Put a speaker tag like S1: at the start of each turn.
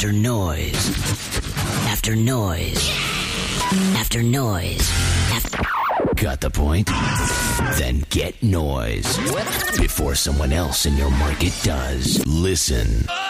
S1: After noise. After noise. After noise. Got the point? Then get noise before someone else in your market does. Listen.